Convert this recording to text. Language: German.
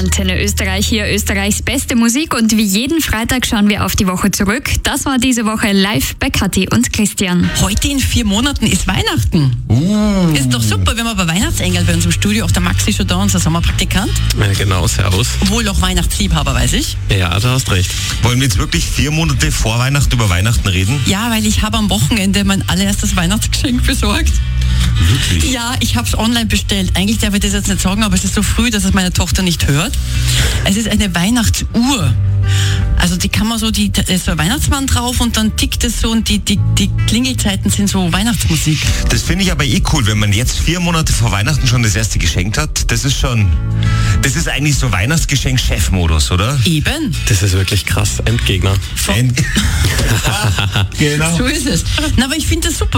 Antenne Österreich hier, Österreichs beste Musik, und wie jeden Freitag schauen wir auf die Woche zurück. Das war diese Woche live bei Kathi und Christian. Heute in 4 Monaten ist Weihnachten. Ist doch super, wir haben aber Weihnachtsengel bei uns im Studio. Auch der Max ist schon da, unser Sommerpraktikant. Ja, genau, servus. Wohl auch Weihnachtsliebhaber, weiß ich. Ja, du hast recht. Wollen wir jetzt wirklich 4 Monate vor Weihnachten über Weihnachten reden? Ja, weil ich habe am Wochenende mein allererstes Weihnachtsgeschenk besorgt. Wirklich? Ja, ich habe es online bestellt. Eigentlich darf ich das jetzt nicht sagen, aber es ist so früh, dass es meine Tochter nicht hört. Es ist eine Weihnachtsuhr. Also die kann man so, da ist so ein Weihnachtsmann drauf und dann tickt es so und die Klingelzeiten sind so Weihnachtsmusik. Das finde ich aber cool, wenn man jetzt 4 Monate vor Weihnachten schon das erste geschenkt hat. Das ist eigentlich so Weihnachtsgeschenk-Chef-Modus, oder? Eben. Das ist wirklich krass. Endgegner. Genau. So ist es. Na, aber ich finde das super.